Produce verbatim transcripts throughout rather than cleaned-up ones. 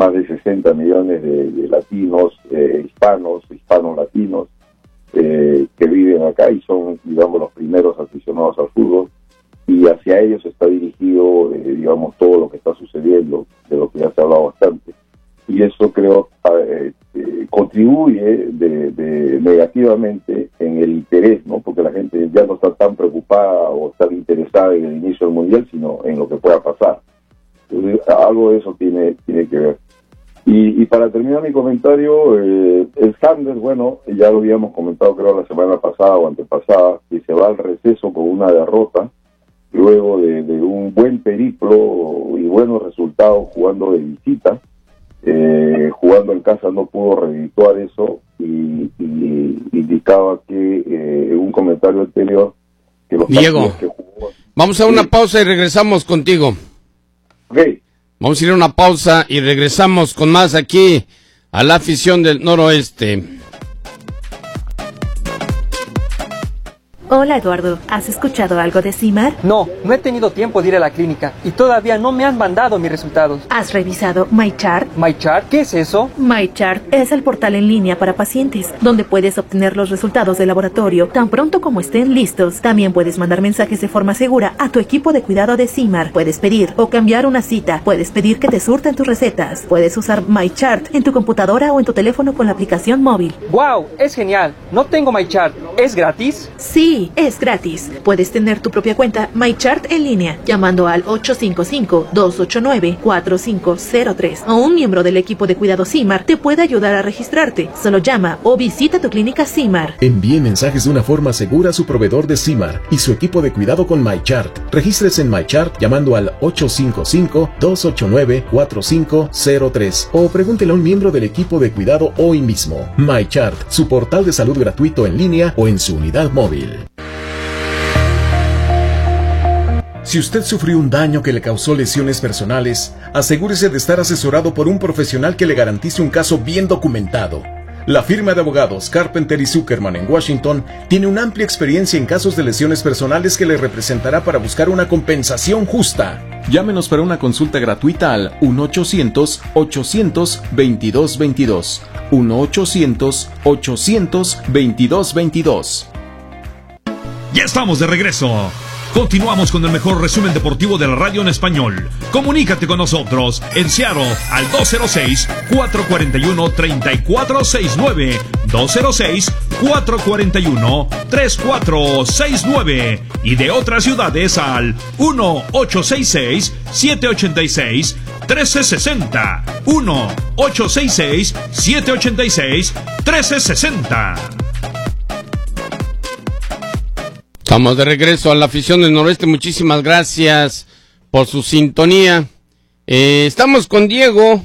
más de sesenta millones de, de latinos, eh, hispanos, hispanos latinos, eh, que viven acá y son, digamos, los primeros aficionados al fútbol, y hacia ellos está dirigido, eh, digamos, todo lo que está sucediendo, de lo que ya se ha hablado bastante. Y eso creo eh, eh, contribuye de, de negativamente en el interés, ¿no? Porque la gente ya no está tan preocupada o tan interesada en el inicio del Mundial, sino en lo que pueda pasar. Entonces, algo de eso tiene, tiene que ver. Y, y para terminar mi comentario, eh, el Sanders, bueno, ya lo habíamos comentado creo la semana pasada o antepasada, que se va al receso con una derrota, luego de, de un buen periplo y buenos resultados jugando de visita. Eh, jugando en casa no pudo redituar eso y, y indicaba que eh, en un comentario anterior que los Diego, que jugó, vamos a una sí. pausa y regresamos contigo. Okay. Vamos a ir a una pausa y regresamos con más aquí a la afición del noroeste. Hola Eduardo, ¿has escuchado algo de CIMAR? No, no he tenido tiempo de ir a la clínica y todavía no me han mandado mis resultados. ¿Has revisado MyChart? ¿MyChart? ¿Qué es eso? MyChart es el portal en línea para pacientes, donde puedes obtener los resultados de laboratorio tan pronto como estén listos. También puedes mandar mensajes de forma segura a tu equipo de cuidado de CIMAR. Puedes pedir o cambiar una cita. Puedes pedir que te surten tus recetas. Puedes usar MyChart en tu computadora o en tu teléfono con la aplicación móvil. ¡Wow! Es genial. No tengo MyChart. ¿Es gratis? Sí. Es gratis. Puedes tener tu propia cuenta MyChart en línea llamando al ocho cinco cinco, dos ocho nueve, cuatro cinco cero tres o un miembro del equipo de cuidado CIMAR te puede ayudar a registrarte. Solo llama o visita tu clínica CIMAR. Envíe mensajes de una forma segura a su proveedor de CIMAR y su equipo de cuidado con MyChart. Regístrese en MyChart llamando al ocho cinco cinco, dos ocho nueve, cuatro cinco cero tres o pregúntele a un miembro del equipo de cuidado hoy mismo. MyChart, su portal de salud gratuito en línea o en su unidad móvil. Si usted sufrió un daño que le causó lesiones personales, asegúrese de estar asesorado por un profesional que le garantice un caso bien documentado. La firma de abogados Carpenter y Zuckerman en Washington tiene una amplia experiencia en casos de lesiones personales que le representará para buscar una compensación justa. Llámenos para una consulta gratuita al uno ochocientos, ochocientos, veintidós veintidós. uno ochocientos, ochocientos, veintidós veintidós. Ya estamos de regreso. Continuamos con el mejor resumen deportivo de la radio en español. Comunícate con nosotros en Seattle al dos cero seis, cuatro cuatro uno, tres cuatro seis nueve, dos cero seis, cuatro cuatro uno, tres cuatro seis nueve y de otras ciudades al uno ocho seis seis, siete ocho seis, uno tres seis cero, uno ocho seis seis, siete ocho seis, uno tres seis cero. Estamos de regreso a la afición del noroeste. Muchísimas gracias por su sintonía. Eh, estamos con Diego.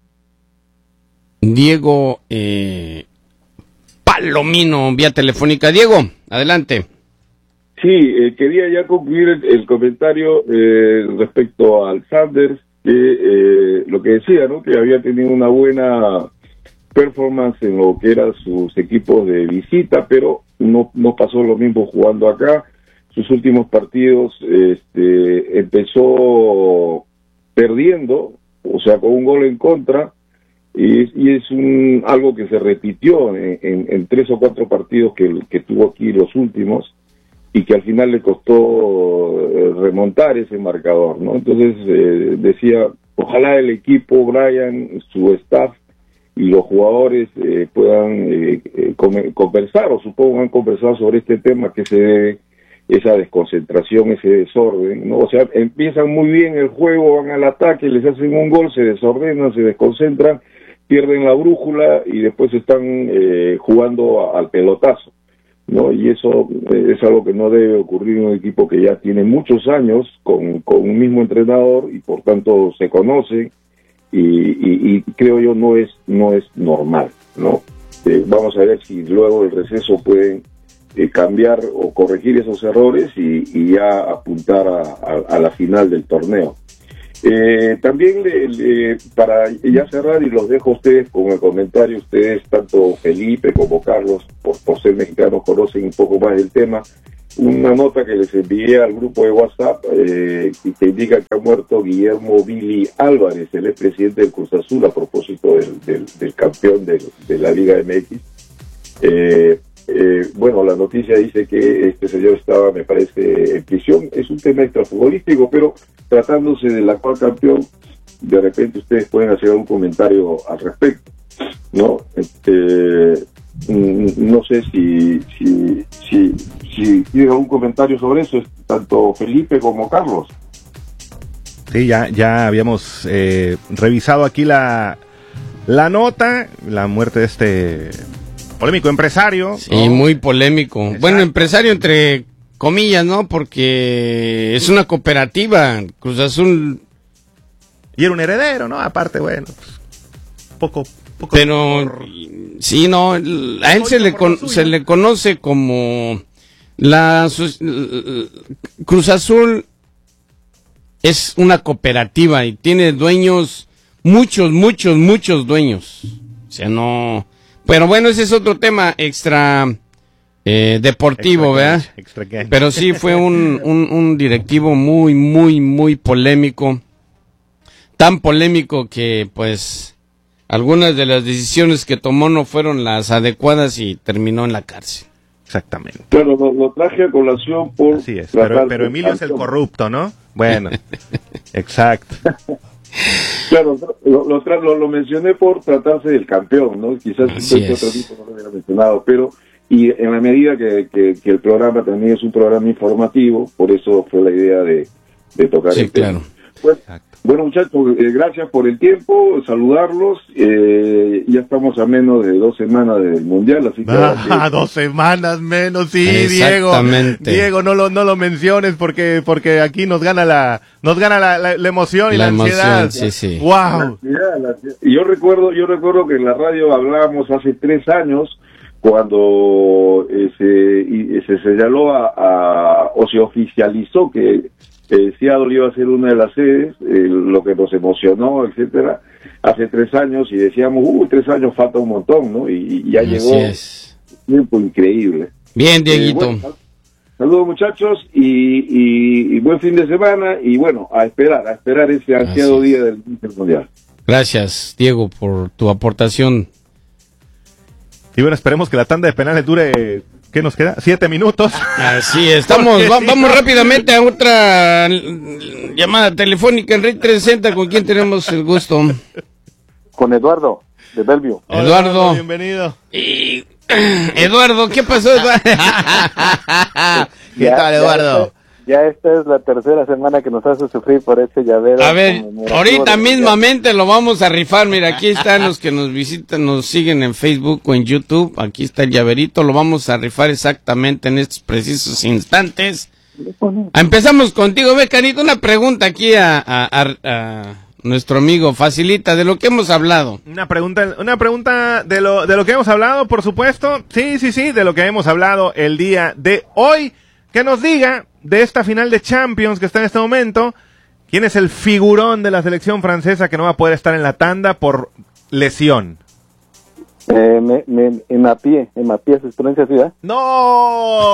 Diego eh, Palomino, vía telefónica. Diego, adelante. Sí, eh, quería ya concluir el, el comentario eh, respecto al Sanders, que eh, lo que decía, ¿no? Que había tenido una buena performance en lo que eran sus equipos de visita, pero no, no pasó lo mismo jugando acá. Sus últimos partidos este, empezó perdiendo, o sea, con un gol en contra, y, y es un algo que se repitió en, en, en tres o cuatro partidos que, que tuvo aquí los últimos, y que al final le costó eh, remontar ese marcador, ¿no? Entonces eh, decía, ojalá el equipo, Brian, su staff y los jugadores eh, puedan eh, eh, conversar, o supongo han conversado sobre este tema, que se debe esa desconcentración, ese desorden, ¿no? O sea, empiezan muy bien el juego, van al ataque, les hacen un gol, se desordenan, se desconcentran, pierden la brújula y después están eh, jugando a, al pelotazo, ¿no? Y eso eh, es algo que no debe ocurrir en un equipo que ya tiene muchos años con, con un mismo entrenador y por tanto se conocen. Y, y, y creo yo no es no es normal, ¿no? Eh, vamos a ver si luego del receso pueden eh, cambiar o corregir esos errores y, y ya apuntar a, a, a la final del torneo. Eh, también le, le, para ya cerrar, y los dejo a ustedes con el comentario, ustedes, tanto Felipe como Carlos, por, por ser mexicanos, conocen un poco más del tema. una nota que les envié al grupo de WhatsApp eh, y que indica que ha muerto Guillermo Billy Álvarez, el expresidente del Cruz Azul, a propósito del, del, del campeón de, de la Liga M X. Eh, eh, bueno, la noticia dice que este señor estaba, me parece, en prisión. Es un tema extrafutbolístico, pero tratándose del actual campeón, de repente ustedes pueden hacer un comentario al respecto, ¿no? Este, no sé si si si si tiene algún comentario sobre eso, tanto Felipe como Carlos. Sí, ya ya habíamos eh, revisado aquí la la nota, la muerte de este polémico empresario. Sí, ¿no? Muy polémico. Exacto. Bueno, empresario entre comillas, ¿no? Porque es una cooperativa, Cruz Azul. Y era un heredero, ¿no? Aparte, bueno, pues, poco... Poco pero por... sí, no, a él se le con, se le conoce como la su, Cruz Azul es una cooperativa y tiene dueños, muchos, muchos, muchos dueños. O sea, no, pero bueno, ese es otro tema extra eh, deportivo, extra ¿verdad? Extra pero sí fue un, un, un directivo muy, muy, muy polémico, tan polémico que pues algunas de las decisiones que tomó no fueron las adecuadas y terminó en la cárcel. Exactamente. Claro, lo, lo traje a colación por... Así es, pero, pero Emilio es el corrupto, ¿no? Bueno, exacto. Claro, lo, lo, lo, lo mencioné por tratarse del campeón, ¿no? Quizás este otro tipo no lo hubiera mencionado, pero y en la medida que, que, que el programa también es un programa informativo, por eso fue la idea de, de tocar sí, el claro. tema. Pues, bueno, muchachos, eh, gracias por el tiempo, saludarlos. Eh, ya estamos a menos de dos semanas del Mundial, así que... Ah, que... dos semanas menos, sí, Diego. Diego, no lo, no lo menciones porque porque aquí nos gana la nos gana la, la, la emoción y la, la ansiedad. Emoción, sí, sí. ¡Wow! La ansiedad, la ansiedad. Y yo recuerdo, yo recuerdo que en la radio hablábamos hace tres años, cuando eh, se, y, se señaló a, a, o se oficializó que Eh, Seattle iba a ser una de las sedes, eh, lo que nos emocionó, etcétera, hace tres años, y decíamos, uh, tres años falta un montón, ¿no? Y, y ya Así llegó es. Un tiempo increíble. Bien, Dieguito. Eh, bueno, saludos, muchachos, y, y, y buen fin de semana, y bueno, a esperar, a esperar ese ansiado día del Mundial. Gracias, Diego, por tu aportación. Y bueno, esperemos que la tanda de penales dure... ¿Qué nos queda? ¿Siete minutos? Así estamos. Va, vamos rápidamente a otra llamada telefónica en Red trescientos sesenta. ¿Con quién tenemos el gusto? Con Eduardo, de Bellevue. Hola, Eduardo. Bienvenido. Y... Eduardo, ¿qué pasó, Eduardo? ¿Qué ya, tal, Eduardo? Ya esta, ya esta es la tercera semana que nos hace sufrir por este llavero. A ver, ahorita mismamente lo vamos a rifar. Mira, aquí están los que nos visitan, nos siguen en Facebook o en YouTube. Aquí está el llaverito, lo vamos a rifar exactamente en estos precisos instantes. Empezamos contigo, ve, Carito, una pregunta aquí a, a, a, a nuestro amigo, facilita, de lo que hemos hablado. Una pregunta, una pregunta de lo, de lo que hemos hablado, por supuesto. Sí, sí, sí, de lo que hemos hablado el día de hoy. Que nos diga de esta final de Champions que está en este momento, ¿quién es el figurón de la selección francesa que no va a poder estar en la tanda por lesión? Eh, me, me, Mbappé, Mbappé se pronuncia así, ¿eh? No,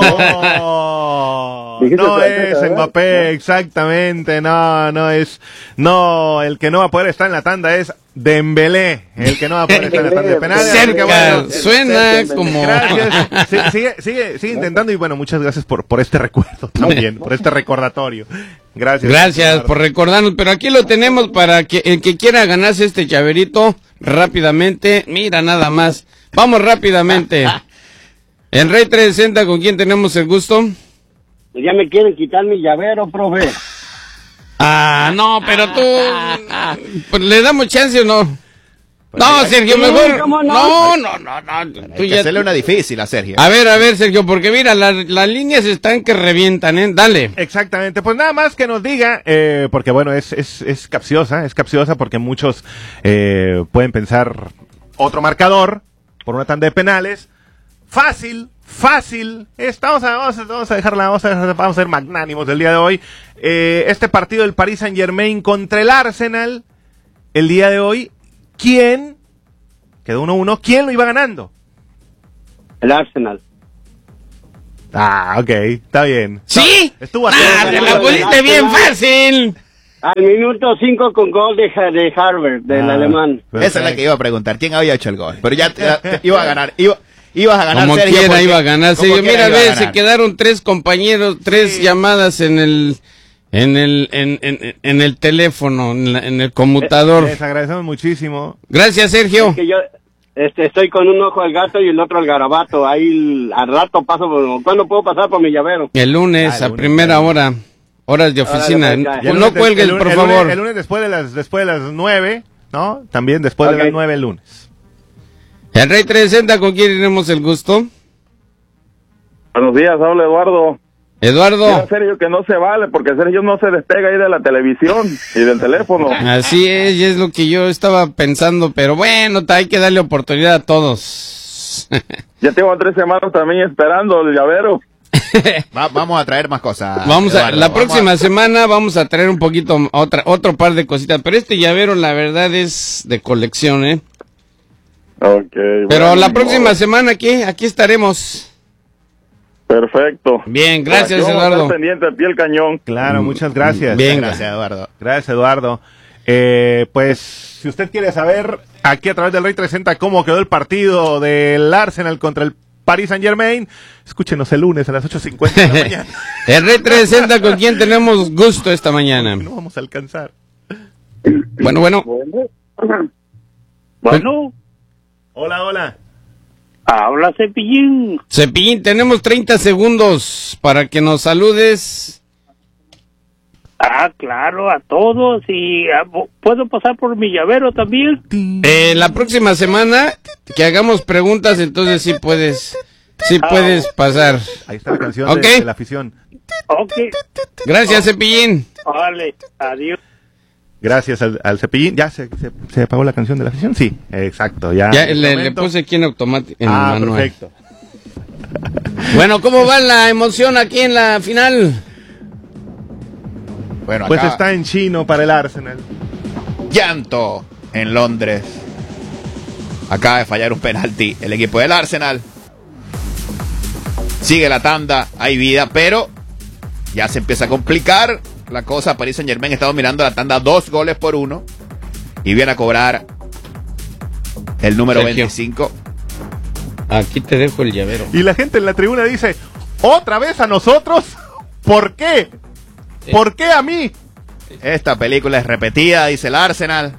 no es Mbappé, exactamente, no, no es, no, el que no va a poder estar en la tanda es Dembélé, el que no va a poder estar en la tanda de penales. Cerca, bueno, suena como... Gracias, sí, sigue, sigue, sigue intentando y bueno, muchas gracias por, por este recuerdo también, por este recordatorio. Gracias. Gracias por recordarnos, pero aquí lo tenemos para que el que quiera ganarse este llaverito rápidamente, mira nada más. Vamos rápidamente. En Rey trescientos sesenta, ¿con quién tenemos el gusto? Ya me quieren quitar mi llavero, profe. Ah, no, pero tú, pues, ¿le damos chance o no? No, Sergio, mejor. No, no, no, no. no. Hay que hacerle una difícil a Sergio. A ver, a ver, Sergio, porque mira, la, las líneas están que revientan, ¿eh? Dale. Exactamente, pues nada más que nos diga, eh, porque bueno, es, es, es capciosa, es capciosa porque muchos eh, pueden pensar otro marcador por una tanda de penales. Fácil, fácil. Estamos a, vamos, a, vamos a dejarla, vamos a, vamos a ser magnánimos el día de hoy. Eh, este partido del Paris Saint-Germain contra el Arsenal, el día de hoy, ¿quién? Quedó uno uno. ¿Quién lo iba ganando? El Arsenal. Ah, ok, está bien. ¿Sí? Estuvo Ah, atento. te la pusiste bien fácil. Al minuto cinco con gol de, Ha- de Harvard, del Ah, alemán. Esa es la que iba a preguntar. ¿Quién había hecho el gol? Pero ya, ya- te- iba a ganar. Iba, ibas a ganar, Como Sergio, quiera porque- iba a ganar. como Sergio. quiera Mira, iba a ve, ganar. se quedaron tres compañeros, tres llamadas en el en el en, en, en el teléfono, en, la- en el conmutador. Les agradecemos muchísimo. Gracias, Sergio. Es que yo este, estoy con un ojo al gato y el otro al garabato. Ahí al rato paso por... ¿Cuándo puedo pasar por mi llavero? El lunes, Ah, el a lunes, primera ya. hora, horas de oficina. Órale, pues, ya. Y el no lunes- cuelgues, el lunes- por el lunes- favor. El lunes después de las después de las nueve, ¿no? También después Ok. de las nueve el lunes. El Rey trescientos sesenta, ¿con quién tenemos el gusto? Buenos días, habla Eduardo. Eduardo. Mira, Sergio, que no se vale, porque Sergio no se despega ahí de la televisión y del teléfono. Así es, y es lo que yo estaba pensando, pero bueno, hay que darle oportunidad a todos. Ya tengo tres semanas también esperando el llavero. Va- vamos a traer más cosas. Vamos a, Eduardo. la Vamos próxima a- semana vamos a traer un poquito, otra, otro par de cositas, pero este llavero la verdad es de colección, ¿eh? Ok. Pero bueno, la ni próxima modo. semana aquí, aquí estaremos. Perfecto. Bien, gracias, Aquí vamos a estar Eduardo. pendiente al pie del cañón. Claro, muchas gracias. Bien. Gracias, Eduardo. Gracias, Eduardo. Eh, pues, si usted quiere saber aquí a través del Rey trescientos sesenta cómo quedó el partido del Arsenal contra el Paris Saint Germain, escúchenos el lunes a las ocho cincuenta de la mañana. El Rey trescientos sesenta, ¿con quién tenemos gusto esta mañana? No vamos a alcanzar. Bueno, bueno. Bueno, Hola, hola. habla Cepillín. Cepillín, tenemos treinta segundos para que nos saludes. Ah, claro, a todos. Y ah, ¿puedo pasar por mi llavero también? Eh, la próxima semana que hagamos preguntas, entonces sí puedes, sí puedes pasar. Ahí está la canción Ok. de, de la afición. Ok, Gracias, Cepillín. vale, adiós. Gracias al, al Cepillín. ¿Ya se, se, se apagó la canción de la afición? Sí, exacto. Ya, Ya en este le, le momento. puse aquí en automático. En Ah, manual. perfecto. Bueno, ¿cómo va la emoción aquí en la final? Bueno, Pues acá, está en chino para el Arsenal. llanto en Londres. Acaba de fallar un penalti el equipo del Arsenal. Sigue la tanda, hay vida, pero ya se empieza a complicar la cosa. Paris Saint Germain está dominando la tanda dos goles por uno. Y viene a cobrar el número Sergio. veinticinco. Aquí te dejo el llavero. Y la gente en la tribuna dice, ¿otra vez a nosotros? ¿Por qué? ¿Por qué a mí? Esta película es repetida, dice el Arsenal.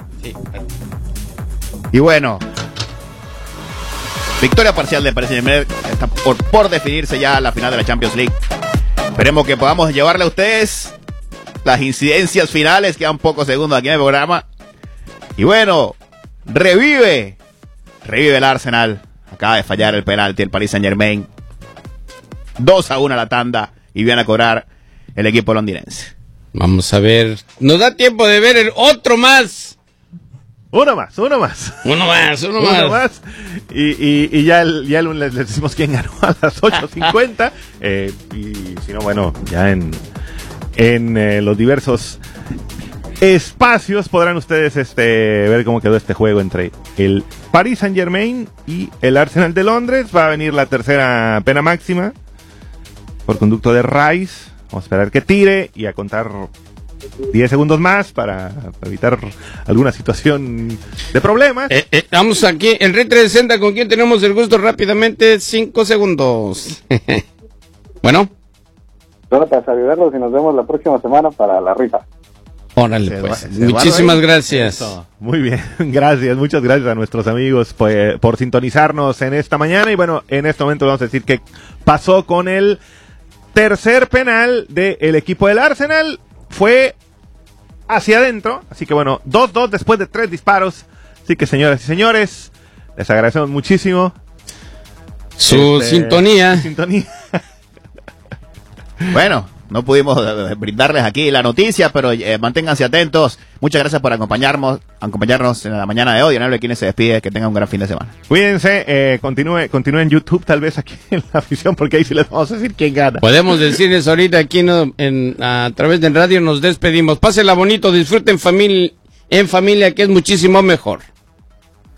Y bueno, victoria parcial de Paris Saint-Germain. Está por, por definirse ya la final de la Champions League. Esperemos que podamos llevarle a ustedes las incidencias finales. Quedan pocos segundos aquí en el programa. Y bueno, revive. Revive el Arsenal. Acaba de fallar el penalti el Paris Saint-Germain. dos a uno a la tanda. Y viene a cobrar el equipo londinense. Vamos a ver. Nos da tiempo de ver el otro más. Uno más, uno más. Uno más, uno, Uno más. más. Y, y, y ya, el, ya el lunes les decimos quién ganó a las ocho cincuenta. eh, y si no, bueno, ya en, en eh, los diversos espacios podrán ustedes este ver cómo quedó este juego entre el Paris Saint Germain y el Arsenal de Londres. Va a venir la tercera pena máxima por conducto de Rice. Vamos a esperar que tire y a contar diez segundos más para evitar alguna situación de problemas. Eh, eh, vamos aquí, el Rey trescientos sesenta, ¿con quién tenemos el gusto? Rápidamente, cinco segundos. Bueno, Solo para saludarlos y nos vemos la próxima semana para la rifa. órale Se pues. va- se Muchísimas va, ¿eh? gracias. Eso, muy bien, gracias, muchas gracias a nuestros amigos pues, por sintonizarnos en esta mañana. Y bueno, en este momento vamos a decir que pasó con el tercer penal del equipo del Arsenal. Fue hacia adentro, así que bueno, dos dos después de tres disparos. Así que señoras y señores, les agradecemos muchísimo Su este, sintonía. su sintonía. Bueno, no pudimos eh, brindarles aquí la noticia, pero eh, manténganse atentos. Muchas gracias por acompañarnos, acompañarnos en la mañana de hoy. Anabel, quien se despide, que tengan un gran fin de semana. Cuídense, eh, continúe, continúe en YouTube, tal vez aquí en la afición, porque ahí sí les vamos a decir quién gana. Podemos decirles ahorita aquí no, en, a través del radio nos despedimos. Pásenla bonito, disfruten familia, en familia, que es muchísimo mejor.